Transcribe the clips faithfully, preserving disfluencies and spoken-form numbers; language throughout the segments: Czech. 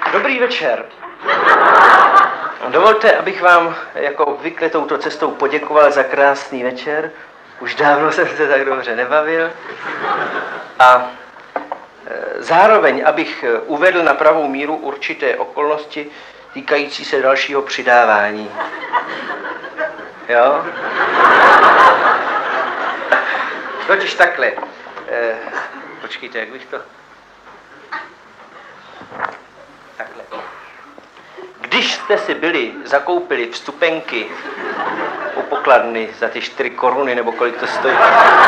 Dobrý večer. Dovolte, abych vám jako obvykle touto cestou poděkoval za krásný večer. Už dávno jsem se tak dobře nebavil. A zároveň, abych uvedl na pravou míru určité okolnosti týkající se dalšího přidávání. Jo? Totiž takhle. Eh, počkejte, jak bych to... Takhle. Když jste si byli, zakoupili vstupenky u pokladny za ty čtyři koruny, nebo kolik to stojí.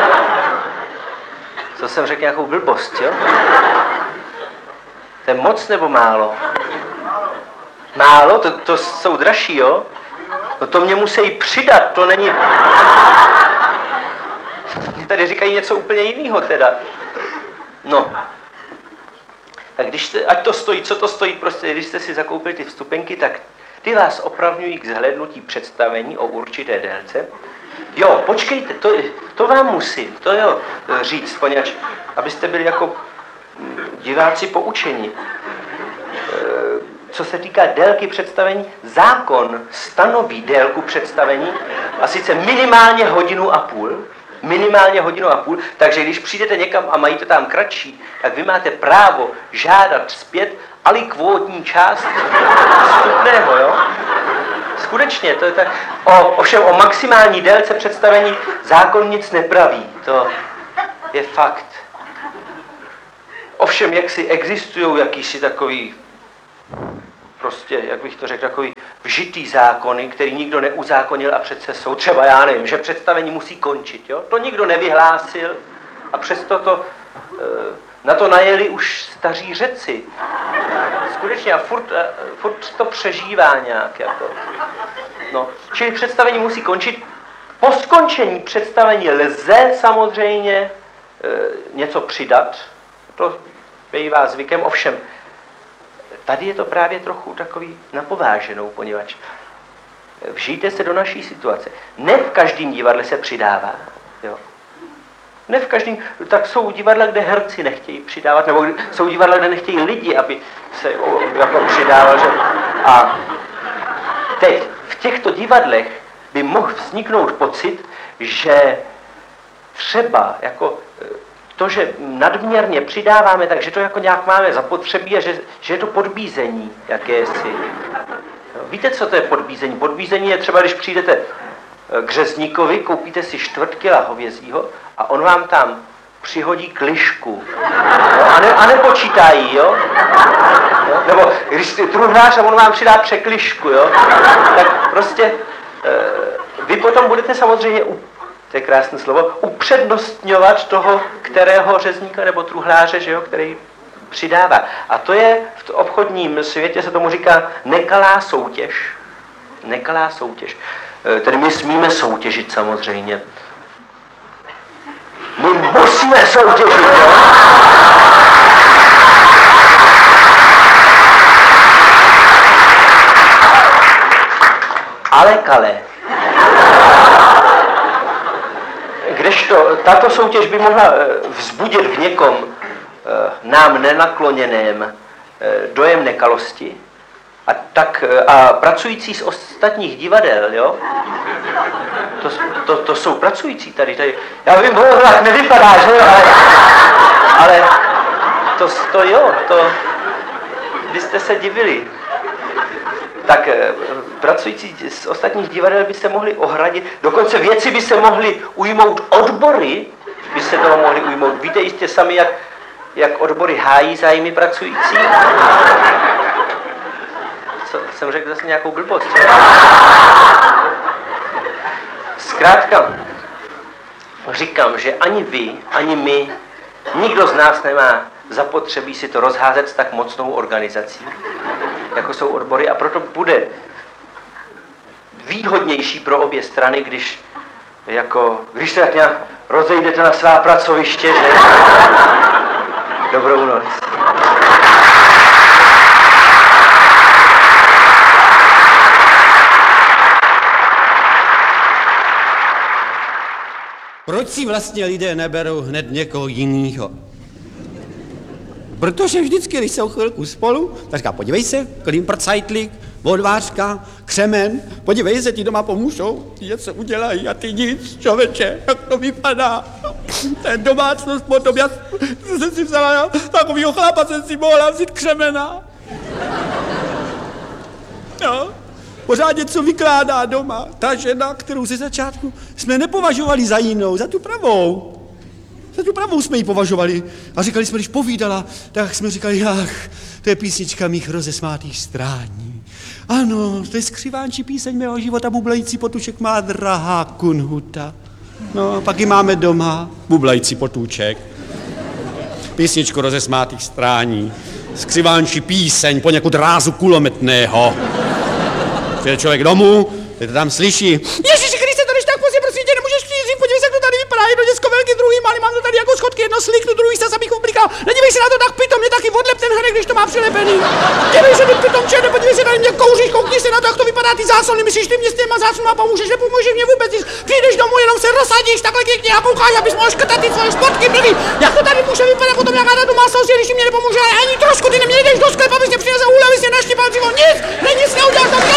Co jsem řekl, nějakou blbost, jo? To je moc nebo málo? Málo? To, to jsou dražší, jo? No to mě musí přidat, to není... Tady říkají něco úplně jiného teda. No. Tak když jste, ať to stojí, co to stojí, prostě, když jste si zakoupili ty vstupenky, tak ty vás opravňují k zhlédnutí představení o určité délce. Jo, počkejte, to, to vám musím, to jo, říct, poněvadž, abyste byli jako diváci poučení. Co se týká délky představení, zákon stanoví délku představení a sice minimálně hodinu a půl, minimálně hodinu a půl, takže když přijdete někam a mají to tam kratší, tak vy máte právo žádat zpět alikvótní část vstupného, jo? Skutečně, to je tak. O, ovšem o maximální délce představení zákon nic nepraví, to je fakt. Ovšem, jak si existují jakýsi takový, prostě, jak bych to řekl, takový vžitý zákony, který nikdo neuzákonil a přece jsou třeba, já nevím, že představení musí končit, jo? To nikdo nevyhlásil a přesto to, na to najeli už staří Řeci. Skutečně a furt, furt to přežívá nějak, jako. No, čili představení musí končit. Po skončení představení lze samozřejmě e, něco přidat, to bývá zvykem, ovšem tady je to právě trochu takový napováženou, poněvadž vžijte se do naší situace. Ne v každém divadle se přidává, jo. Ne v každém, tak jsou divadla, kde herci nechtějí přidávat, nebo jsou divadla, kde nechtějí lidi, aby se jako přidával, že... A teď v těchto divadlech by mohl vzniknout pocit, že třeba jako to, že nadměrně přidáváme, takže to jako nějak máme zapotřebí a že, že je to podbízení jakési. Víte, co to je podbízení? Podbízení je třeba, když přijdete k řezníkovi, koupíte si čtvrt kila hovězího a on vám tam přihodí klišku. No, a, ne, a nepočítají, jo? Jo? Nebo když jste truhlář a on vám přidá překlišku, jo? Tak prostě e, vy potom budete samozřejmě, u, to je krásné slovo, upřednostňovat toho, kterého řezníka nebo truhláře, že jo, který přidává. A to je v obchodním světě, se tomu říká nekalá soutěž. Nekalá soutěž. E, tedy my smíme soutěžit samozřejmě. My musíme soutěžit, jo? Ale kale. Kdežto tato soutěž by mohla vzbudit v někom nám nenakloněném dojem nekalosti, a tak a pracující z ostatních divadel, jo? To, to, to jsou pracující tady, tady. Já vím, ono tak nevypadá, že jo, ale, ale to, to jo, to, vy jste se divili. Tak pracující z ostatních divadel by se mohli ohradit, dokonce věci by se mohly ujmout, odbory by se toho mohly ujmout. Víte jistě sami, jak, jak odbory hájí zájmy pracující? Co, jsem řekl zase nějakou blbost. Zkrátka, říkám, že ani vy, ani my, nikdo z nás nemá zapotřebí si to rozházet s tak mocnou organizací, jako jsou odbory, a proto bude výhodnější pro obě strany, když, jako, když se tak nějak rozejdete na svá pracoviště, že? Dobrou noc. Proč si vlastně lidé neberou hned někoho jinýho? Protože vždycky, když jsou chvilku spolu, tak říká, podívej se, Klimprcajtlík, vodvářka, křemen, podívej se, ti doma pomůžou, ti něco udělají a ty nic, člověče, jak to vypadá. Ten domácnost potom, já jsem si vzala takovýho chlapa, jsem si mohla vzít křemena. No, pořád něco vykládá doma. Ta žena, kterou ze začátku jsme nepovažovali za jinou, za tu pravou. Za tu pravou jsme ji považovali. A říkali jsme, když povídala, tak jsme říkali, ach, to je písnička mých rozesmátých strání. Ano, to je skřivánčí píseň mého života, bublající potůček má drahá kunhuta. No, pak ji máme doma, bublající potůček. Písničku rozesmátých strání. Skřivánčí píseň poněkud rázu kulometného. Přijde člověk domů, ty to tam slyší. Ježiši Kriste, to když tak pozdě, prosím tě, nemůžeš přijít, podívej se, jak to tady vypadá, jedno děcko velký, druhý malý, mám to tady jako schodky, jedno slíknu, druhý se abych ublikal. Nedívej se na to tak pitom, mě taky odlep ten hrnek, když to má přilepený. Dívej se, ty pitom černo, podívej se, tady mě kouříš, koukni se na to, jak to vypadá ty záslony, myslíš, ty mě s těma záslonama pomůžeš, nepomůžeš mě vůbec nic. Přijdeš domů, jenom se rozsadíš, takhle pěkně a koukáš, abys mohl škrtat ty svoje špotky, blbý. Jak to tady může vypadat potom nějaká ta domácnost, když mi nepomůže, ale ani trošku, ty neměl jdeš do sklepa, abys mě přinesl úlev, abys mě naštípal dřívo, nic, ne, nic neuděláš,